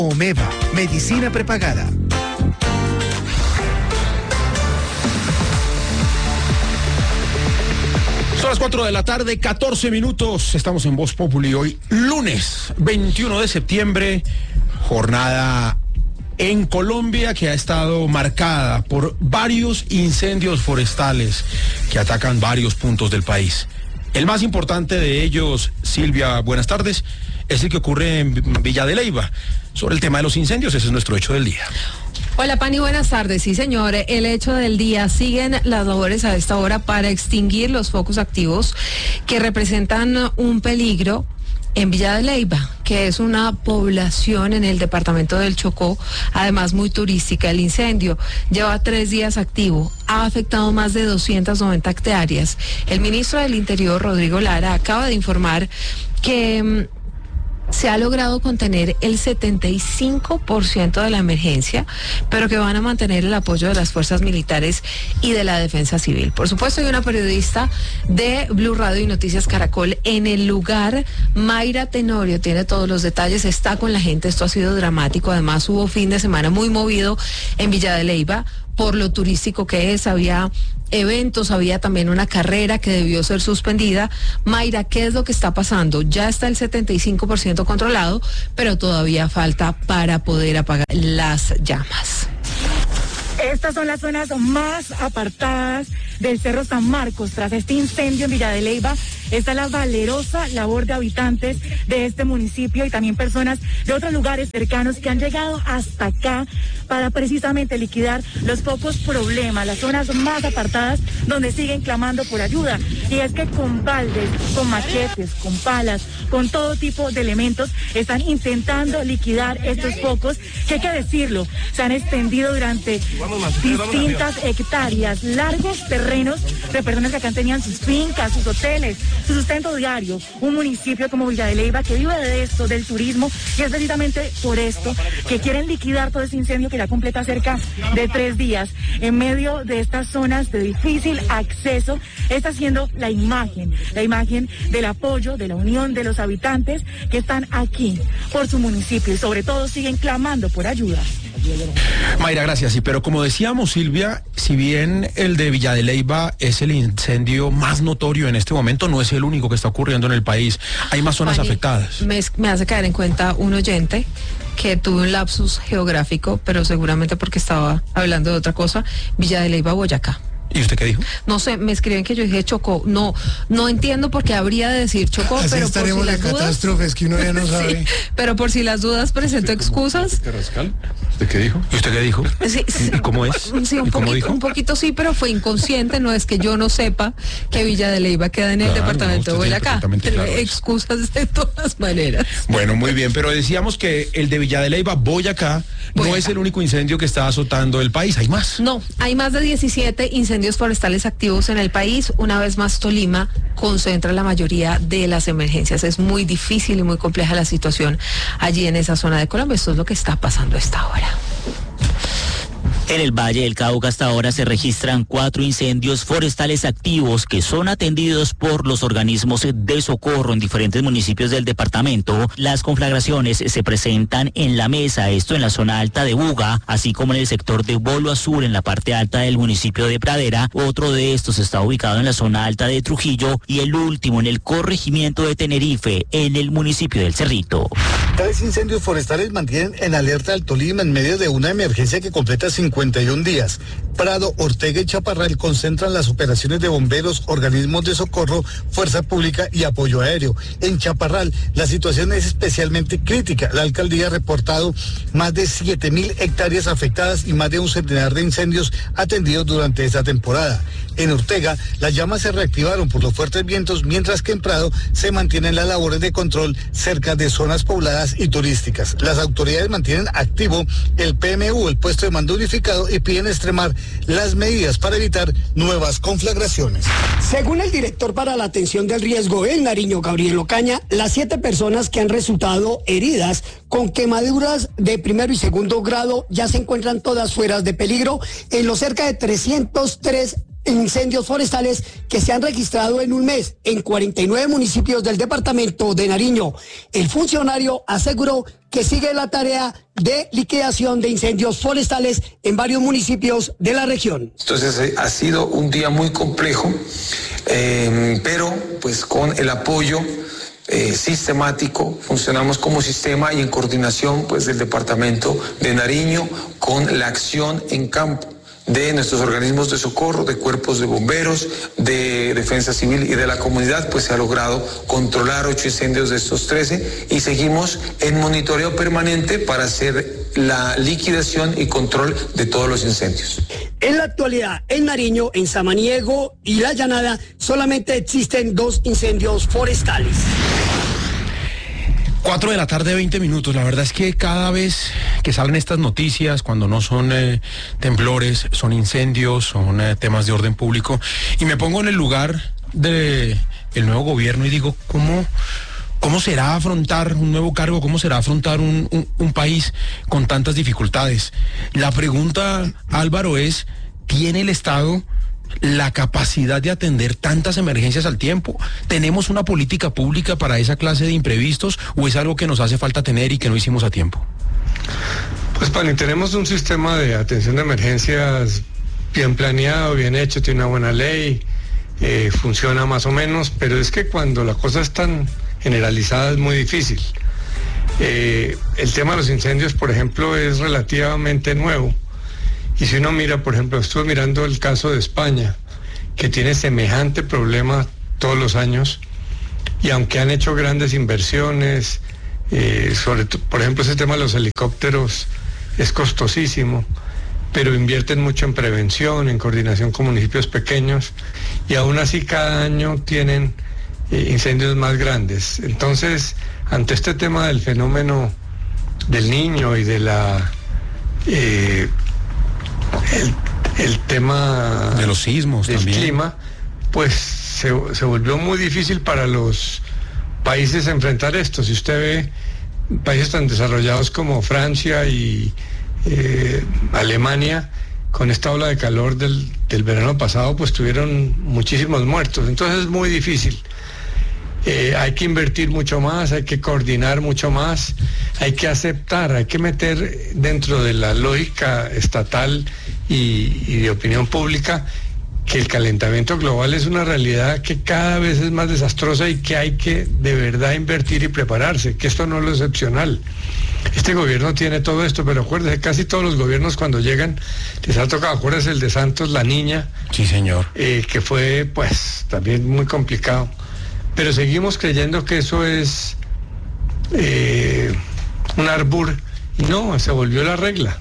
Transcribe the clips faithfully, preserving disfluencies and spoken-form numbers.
Omeva, medicina prepagada. Son las cuatro de la tarde, catorce minutos. Estamos en Voz Populi hoy, lunes veintiuno de septiembre, jornada en Colombia que ha estado marcada por varios incendios forestales que atacan varios puntos del país. El más importante de ellos, Silvia, buenas tardes, es el que ocurre en Villa de Leyva. Sobre el tema de los incendios, ese es nuestro hecho del día. Hola, Pani, buenas tardes. Sí, señor, el hecho del día. Siguen las labores a esta hora para extinguir los focos activos que representan un peligro en Villa de Leyva, que es una población en el departamento del Chocó, además muy turística. El incendio lleva tres días activo, ha afectado más de doscientas noventa hectáreas. El ministro del Interior, Rodrigo Lara, acaba de informar que se ha logrado contener el setenta y cinco por ciento de la emergencia, pero que van a mantener el apoyo de las fuerzas militares y de la defensa civil. Por supuesto, hay una periodista de Blue Radio y Noticias Caracol en el lugar. Mayra Tenorio tiene todos los detalles, está con la gente. Esto ha sido dramático. Además, hubo fin de semana muy movido en Villa de Leyva por lo turístico que es. Había eventos, había también una carrera que debió ser suspendida. Mayra, ¿qué es lo que está pasando? Ya está el setenta y cinco por ciento controlado, pero todavía falta para poder apagar las llamas. Estas son las zonas más apartadas del Cerro San Marcos. Tras este incendio en Villa de Leyva, está la valerosa labor de habitantes de este municipio y también personas de otros lugares cercanos que han llegado hasta acá para precisamente liquidar los pocos problemas, las zonas más apartadas donde siguen clamando por ayuda. Y es que con baldes, con machetes, con palas, con todo tipo de elementos, están intentando liquidar estos focos que, hay que decirlo, se han extendido durante distintas hectáreas, largos terrenos de personas que acá tenían sus fincas, sus hoteles, su sustento diario. Un municipio como Villa de Leyva que vive de esto, del turismo, y es precisamente por esto que quieren liquidar todo ese incendio que ya completa cerca de tres días. En medio de estas zonas de difícil acceso, está siendo la imagen, la imagen del apoyo, de la unión de los habitantes que están aquí por su municipio y sobre todo siguen clamando por ayuda. Mayra, gracias. Sí, pero como decíamos, Silvia, si bien el de Villa de Leyva es el incendio más notorio en este momento, no es el único que está ocurriendo en el país. Hay más zonas Pani, afectadas. Me, me hace caer en cuenta un oyente que tuvo un lapsus geográfico, pero seguramente porque estaba hablando de otra cosa. Villa de Leyva, Boyacá. ¿Y usted qué dijo? No sé, me escriben que yo dije Chocó. No, no entiendo por qué habría de decir Chocó, Así pero por si estaremos las de dudas, catástrofes que uno ya no sabe. sí, pero por si las dudas presento excusas. ¿Usted qué dijo? ¿Y usted qué dijo? Sí, sí. ¿Y cómo es? Sí, un ¿Y cómo poquito, dijo? un poquito sí, pero fue inconsciente. No es que yo no sepa que Villa de Leyva queda en el Claro, departamento no, de usted tiene Boyacá. perfectamente claro eso. Excusas de todas maneras. Bueno, muy bien, pero decíamos que el de Villa de Leyva, Boyacá, no Boyacá. es el único incendio que está azotando el país, hay más. No, hay más de diecisiete incendios forestales activos en el país. Una vez más, Tolima concentra la mayoría de las emergencias. Es muy difícil y muy compleja la situación allí en esa zona de Colombia. Esto es lo que está pasando a esta hora. En el Valle del Cauca hasta ahora se registran cuatro incendios forestales activos que son atendidos por los organismos de socorro en diferentes municipios del departamento. Las conflagraciones se presentan en La Mesa, esto en la zona alta de Buga, así como en el sector de Bolo Azul en la parte alta del municipio de Pradera. Otro de estos está ubicado en la zona alta de Trujillo y el último en el corregimiento de Tenerife, en el municipio del Cerrito. Tres incendios forestales mantienen en alerta al Tolima en medio de una emergencia que completa cincuenta y un días. Prado, Ortega y Chaparral concentran las operaciones de bomberos, organismos de socorro, fuerza pública y apoyo aéreo. En Chaparral, la situación es especialmente crítica. La alcaldía ha reportado más de siete mil hectáreas afectadas y más de un centenar de incendios atendidos durante esta temporada. En Ortega, las llamas se reactivaron por los fuertes vientos, mientras que en Prado se mantienen las labores de control cerca de zonas pobladas y turísticas. Las autoridades mantienen activo el P M U, el puesto de mando unificado, y piden extremar las medidas para evitar nuevas conflagraciones. Según el director para la atención del riesgo en Nariño, Gabriel Ocaña, las siete personas que han resultado heridas con quemaduras de primero y segundo grado ya se encuentran todas fuera de peligro en los cerca de trescientos tres incendios forestales que se han registrado en un mes en cuarenta y nueve municipios del departamento de Nariño. El funcionario aseguró que sigue la tarea de liquidación de incendios forestales en varios municipios de la región. Entonces eh, ha sido un día muy complejo, eh, pero pues con el apoyo eh, sistemático, funcionamos como sistema y en coordinación pues del departamento de Nariño con la acción en campo de nuestros organismos de socorro, de cuerpos de bomberos, de defensa civil y de la comunidad, pues se ha logrado controlar ocho incendios de estos trece y seguimos en monitoreo permanente para hacer la liquidación y control de todos los incendios. En la actualidad, en Nariño, en Samaniego y La Llanada, solamente existen dos incendios forestales. Cuatro de la tarde, veinte minutos. La verdad es que cada vez que salen estas noticias, cuando no son eh, temblores, son incendios, son eh, temas de orden público, y me pongo en el lugar de el nuevo gobierno y digo, ¿cómo, cómo será afrontar un nuevo cargo? ¿Cómo será afrontar un, un, un país con tantas dificultades? La pregunta, Álvaro, es, ¿tiene el Estado la capacidad de atender tantas emergencias al tiempo? ¿Tenemos una política pública para esa clase de imprevistos o es algo que nos hace falta tener y que no hicimos a tiempo? Pues, Pani, tenemos un sistema de atención de emergencias bien planeado, bien hecho, tiene una buena ley, eh, funciona más o menos, pero es que cuando la cosa es tan generalizada es muy difícil. Eh, el tema de los incendios, por ejemplo, es relativamente nuevo. Y si uno mira, por ejemplo, estuve mirando el caso de España, que tiene semejante problema todos los años, y aunque han hecho grandes inversiones, eh, sobre todo, por ejemplo, ese tema de los helicópteros es costosísimo, pero invierten mucho en prevención, en coordinación con municipios pequeños, y aún así cada año tienen eh, incendios más grandes. Entonces, ante este tema del fenómeno del Niño y de la... Eh, El, el tema de los sismos del también. clima, pues se, se volvió muy difícil para los países enfrentar esto. Si usted ve países tan desarrollados como Francia y eh, Alemania, con esta ola de calor del, del verano pasado, pues tuvieron muchísimos muertos. Entonces es muy difícil. Eh, hay que invertir mucho más, hay que coordinar mucho más, hay que aceptar, hay que meter dentro de la lógica estatal y, y de opinión pública que el calentamiento global es una realidad que cada vez es más desastrosa y que hay que de verdad invertir y prepararse, que esto no es lo excepcional. Este gobierno tiene todo esto, pero acuérdese, casi todos los gobiernos cuando llegan les ha tocado, acuérdese el de Santos, La Niña. Sí, señor. Eh, que fue pues también muy complicado. Pero seguimos creyendo que eso es eh, un arbur, y no, se volvió la regla.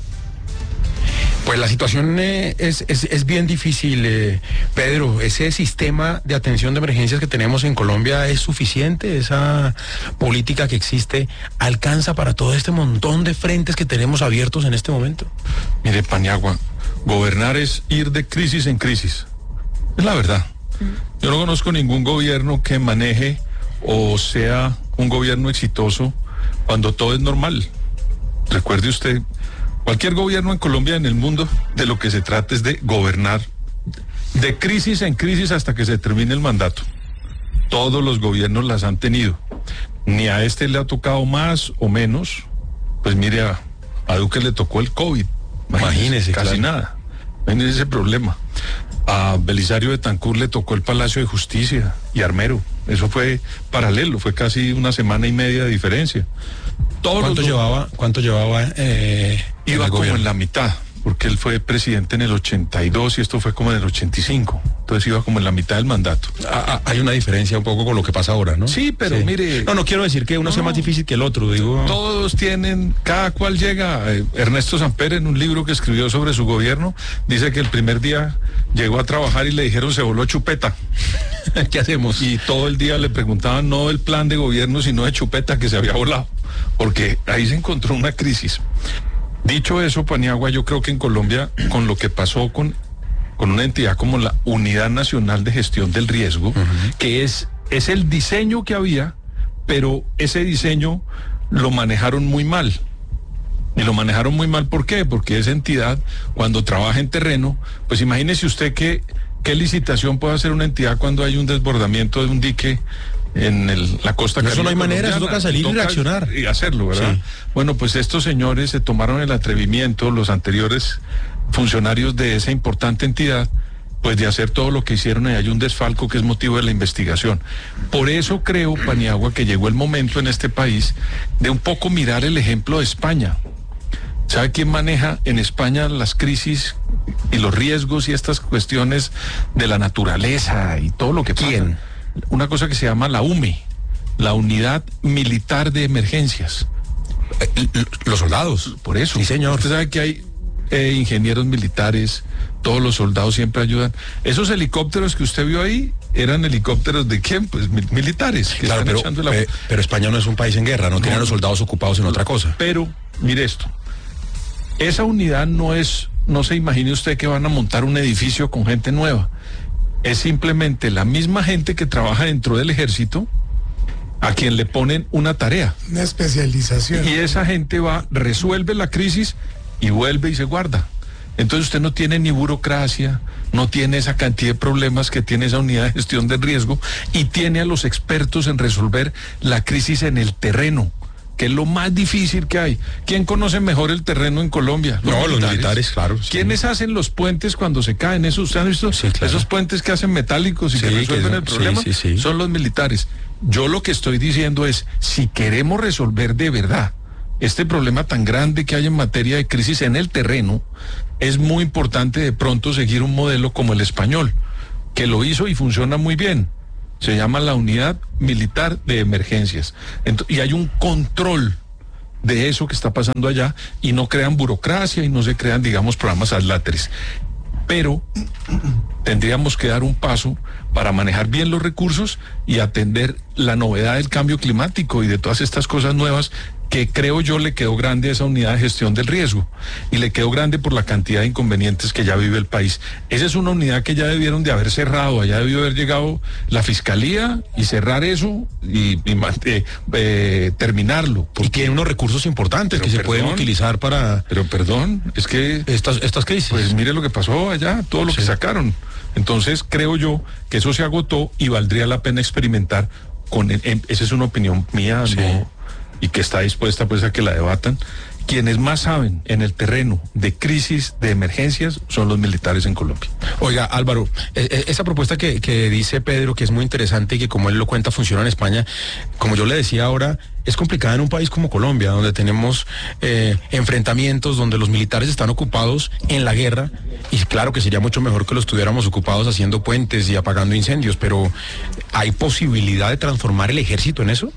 Pues la situación eh, es, es, es bien difícil, eh, Pedro. ¿Ese sistema de atención de emergencias que tenemos en Colombia es suficiente? ¿Esa política que existe alcanza para todo este montón de frentes que tenemos abiertos en este momento? Mire, Paniagua, gobernar es ir de crisis en crisis. Es la verdad. Yo no conozco ningún gobierno que maneje o sea un gobierno exitoso cuando todo es normal. Recuerde usted, cualquier gobierno en Colombia, en el mundo, de lo que se trata es de gobernar de crisis en crisis hasta que se termine el mandato. Todos los gobiernos las han tenido. Ni a este le ha tocado más o menos. Pues mire, a, a Duque le tocó el COVID. Imagínese, Imagínese, casi claro. nada. Imagínese ese problema. A Belisario Betancur le tocó el Palacio de Justicia y Armero. Eso fue paralelo, fue casi una semana y media de diferencia. Todos ¿Cuánto los... llevaba? ¿Cuánto llevaba? Eh, Iba el como gobierno? en la mitad, porque él fue presidente en el ochenta y dos y esto fue como en el ochenta y cinco. Entonces iba como en la mitad del mandato. Ah, ah, hay una diferencia un poco con lo que pasa ahora, ¿no? Sí, pero mire... No, no quiero decir que uno No, sea más difícil que el otro, digo... Todos tienen, cada cual llega. eh, Ernesto Samper, en un libro que escribió sobre su gobierno, dice que el primer día llegó a trabajar y le dijeron se voló chupeta. ¿Qué hacemos? Y todo el día le preguntaban no del plan de gobierno, sino de chupeta que se había volado, porque ahí se encontró una crisis. Dicho eso, Paniagua, yo creo que en Colombia, con lo que pasó con, con una entidad como la Unidad Nacional de Gestión del Riesgo, uh-huh. que es, es el diseño que había, pero ese diseño lo manejaron muy mal. Y lo manejaron muy mal, ¿por qué? Porque esa entidad, cuando trabaja en terreno, pues imagínese usted que, qué licitación puede hacer una entidad cuando hay un desbordamiento de un dique en el, la costa caribe. Eso no hay manera, eso toca salir y reaccionar. Y hacerlo, ¿verdad? Sí. Bueno, pues estos señores se tomaron el atrevimiento, los anteriores funcionarios de esa importante entidad, pues de hacer todo lo que hicieron, y hay un desfalco que es motivo de la investigación. Por eso creo, Paniagua, que llegó el momento en este país de un poco mirar el ejemplo de España. ¿Sabe quién maneja en España las crisis y los riesgos y estas cuestiones de la naturaleza y todo lo que pasa? ¿Quién? Una cosa que se llama la U M E, la Unidad Militar de Emergencias. Eh, los soldados. Por eso. Sí, señor. Usted sabe que hay eh, ingenieros militares, todos los soldados siempre ayudan. Esos helicópteros que usted vio ahí eran helicópteros de quién, pues mil, militares. Que claro, están pero, la... eh, pero España no es un país en guerra, no, no tiene a los soldados ocupados en otra cosa. Pero, mire esto, esa unidad no es, no se imagine usted que van a montar un edificio con gente nueva. Es simplemente la misma gente que trabaja dentro del ejército a quien le ponen una tarea. Una especialización. Y esa gente va, resuelve la crisis y vuelve y se guarda. Entonces usted no tiene ni burocracia, no tiene esa cantidad de problemas que tiene esa unidad de gestión del riesgo, y tiene a los expertos en resolver la crisis en el terreno, que es lo más difícil que hay. ¿Quién conoce mejor el terreno en Colombia? Los no, militares. los militares, claro. Sí. ¿Quiénes hacen los puentes cuando se caen? ¿Eso usted ha visto? Sí, claro. Esos puentes que hacen metálicos y sí, que resuelven que, el problema, sí, sí, sí. son los militares. Yo lo que estoy diciendo es, si queremos resolver de verdad este problema tan grande que hay en materia de crisis en el terreno, es muy importante de pronto seguir un modelo como el español, que lo hizo y funciona muy bien. Se llama la Unidad Militar de Emergencias. Entonces, y hay un control de eso que está pasando allá, y no crean burocracia y no se crean, digamos, programas adláteres. Pero tendríamos que dar un paso para manejar bien los recursos y atender la novedad del cambio climático y de todas estas cosas nuevas que creo yo le quedó grande a esa unidad de gestión del riesgo, y le quedó grande por la cantidad de inconvenientes que ya vive el país. Esa es una unidad que ya debieron de haber cerrado, allá debió haber llegado la fiscalía y cerrar eso y, y eh, eh, terminarlo. Porque... Y tiene unos recursos importantes pero que perdón, se pueden utilizar para... Pero perdón, es que... Estas, estas crisis. Pues mire lo que pasó allá, todo lo sí. que sacaron. Entonces creo yo que eso se agotó y valdría la pena experimentar con... En, esa es una opinión mía, sí. no... y que está dispuesta pues a que la debatan. Quienes más saben en el terreno de crisis, de emergencias, son los militares en Colombia. Oiga, Álvaro, eh, esa propuesta que, que dice Pedro, que es muy interesante y que, como él lo cuenta, funciona en España, como yo le decía ahora, es complicada en un país como Colombia, donde tenemos eh, enfrentamientos, donde los militares están ocupados en la guerra, y claro que sería mucho mejor que los estuviéramos ocupados haciendo puentes y apagando incendios, pero ¿hay posibilidad de transformar el ejército en eso?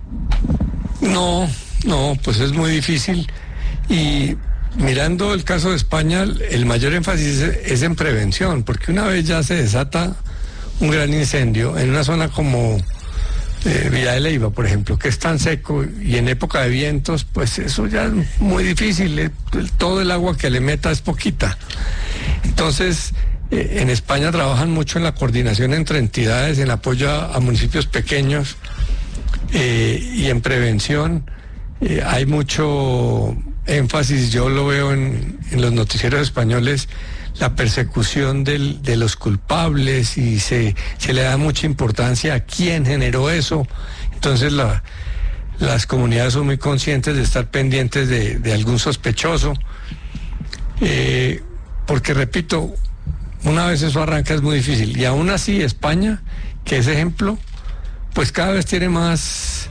No, no, pues es muy difícil, y mirando el caso de España, el mayor énfasis es en prevención, porque una vez ya se desata un gran incendio en una zona como eh, Villa de Leyva, por ejemplo, que es tan seco y en época de vientos, pues eso ya es muy difícil, eh, todo el agua que le meta es poquita. Entonces, eh, en España trabajan mucho en la coordinación entre entidades, en apoyo a, a municipios pequeños. Eh, y en prevención eh, hay mucho énfasis, yo lo veo en, en los noticieros españoles, la persecución del, de los culpables, y se, se le da mucha importancia a quién generó eso. Entonces la, las comunidades son muy conscientes de estar pendientes de, de algún sospechoso, eh, porque repito, una vez eso arranca es muy difícil, y aún así España, que es ejemplo, pues cada vez tiene más,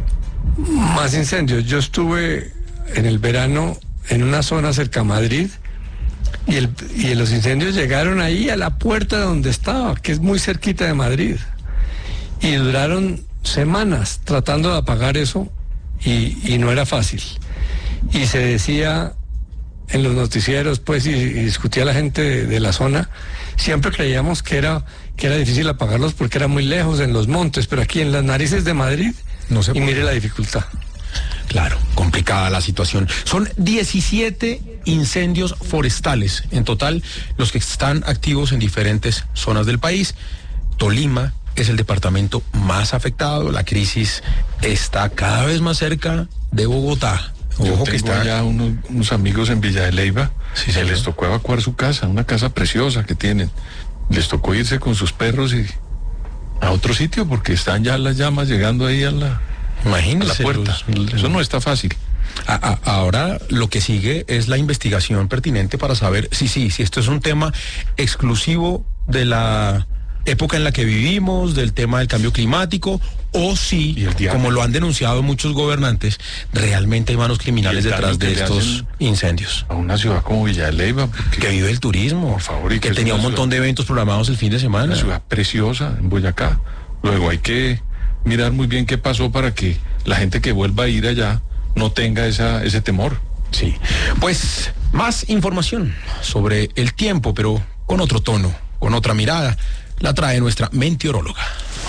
más incendios. Yo estuve en el verano en una zona cerca a Madrid, y, el, y los incendios llegaron ahí a la puerta de donde estaba, que es muy cerquita de Madrid, y duraron semanas tratando de apagar eso, y, y no era fácil. Y se decía en los noticieros, pues, y, y discutía la gente de, de la zona, siempre creíamos que era... que era difícil apagarlos porque era muy lejos en los montes, pero aquí en las narices de Madrid, no se puede. Y mire la dificultad. Claro, complicada la situación. Son diecisiete incendios forestales en total los que están activos en diferentes zonas del país. Tolima es el departamento más afectado, la crisis está cada vez más cerca de Bogotá. Yo Ojo tengo que está allá unos, unos amigos en Villa de Leyva, Sí, que señor. les tocó evacuar su casa, una casa preciosa que tienen. Les tocó irse con sus perros y a otro sitio porque están ya las llamas llegando ahí a la, a la Imagínese puerta. los- Eso no está fácil. A- a- ahora lo que sigue es la investigación pertinente para saber si sí, si esto es un tema exclusivo de la época en la que vivimos, del tema del cambio climático, o si, Y el diablo. como lo han denunciado muchos gobernantes, realmente hay manos criminales Y el daño detrás de que le estos hacen incendios. A una ciudad como Villa de Leyva, porque Que vive el turismo, Por favor, y que que es tenía una un montón de eventos programados el fin de es semana. una ciudad preciosa en Boyacá. Luego hay que mirar muy bien qué pasó para que la gente que vuelva a ir allá no tenga esa, ese temor. Sí, pues más información sobre el tiempo, pero con otro tono, con otra mirada, la trae nuestra meteoróloga.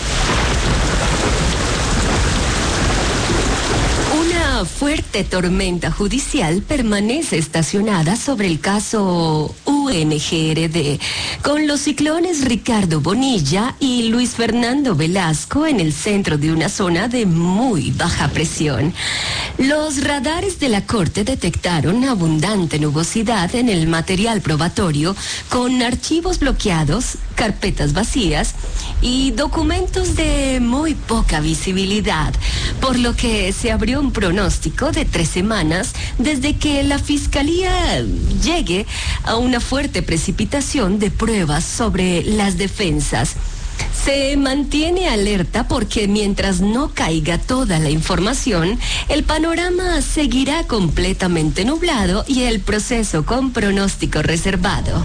Una fuerte tormenta judicial permanece estacionada sobre el caso U N G R D, con los ciclones Ricardo Bonilla y Luis Fernando Velasco en el centro de una zona de muy baja presión. Los radares de la Corte detectaron abundante nubosidad en el material probatorio, con archivos bloqueados, carpetas vacías y documentos de muy poca visibilidad, por lo que se abrió un pronóstico de tres semanas desde que la Fiscalía llegue a una fuerte precipitación de pruebas sobre las defensas. Se mantiene alerta porque mientras no caiga toda la información, el panorama seguirá completamente nublado y el proceso con pronóstico reservado.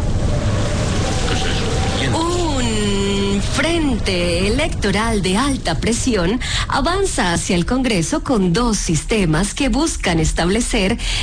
Un frente electoral de alta presión avanza hacia el Congreso con dos sistemas que buscan establecer